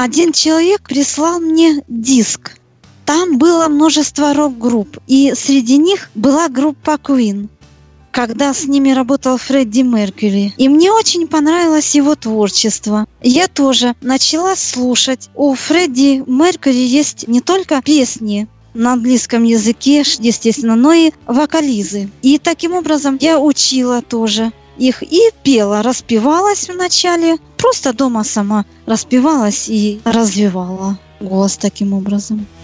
один человек прислал мне диск. Там было множество рок-групп, и среди них была группа Queen, когда с ними работал Фредди Меркьюри. И мне очень понравилось его творчество. Я тоже начала слушать. У Фредди Меркьюри есть не только песни на английском языке, естественно, но и вокализы. И таким образом я учила тоже их и пела, распевалась вначале, просто дома сама распевалась и развивала голос таким образом.